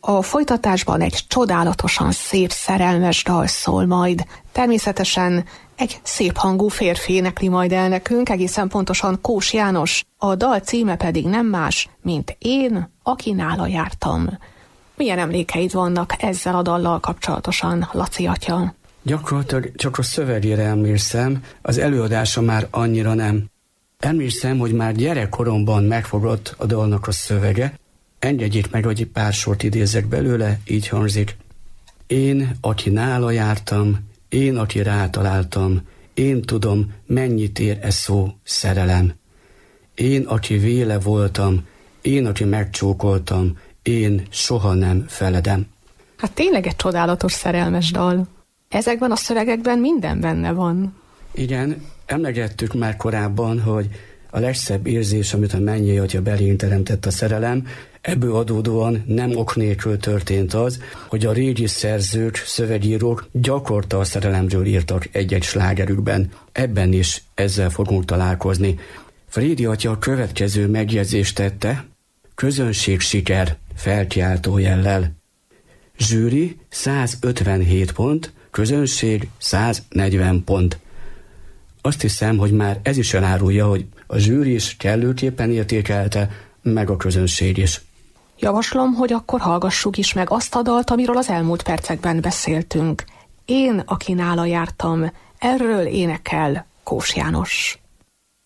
A folytatásban egy csodálatosan szép szerelmes dal szól majd. Természetesen egy szép hangú férfi énekli majd el nekünk, egészen pontosan Kós János. A dal címe pedig nem más, mint Én, aki nála jártam. Milyen emlékeid vannak ezzel a dallal kapcsolatosan, Laci atya? Gyakorlatilag csak a szövegére emlékszem, az előadása már annyira nem. Emlékszem, hogy már gyerekkoromban megfogott a dalnak a szövege. Engedjék meg, hogy egy pár sort idézek belőle, így hangzik. Én, aki nála jártam, én, aki rátaláltam, én tudom, mennyit ér e szó szerelem. Én, aki véle voltam, én, aki megcsókoltam, én soha nem feledem. Hát tényleg egy csodálatos szerelmes dal. Ezekben a szövegekben minden benne van. Igen, emlegettük már korábban, hogy a legszebb érzés, amit a mennyei atya belénk teremtett a szerelem, ebből adódóan nem ok nélkül történt az, hogy a régi szerzők, szövegírók gyakorta a szerelemről írtak egy-egy slágerükben. Ebben is ezzel fogunk találkozni. Frédi atya a következő megjegyzést tette: közönség siker felkiáltó jellel. Zsűri 157 pont, közönség 140 pont. Azt hiszem, hogy már ez is elárulja, hogy a zsűri is kellőképpen értékelte, meg a közönség is. Javaslom, hogy akkor hallgassuk is meg azt a dalt, amiről az elmúlt percekben beszéltünk. Én, aki nála jártam, erről énekel Kós János.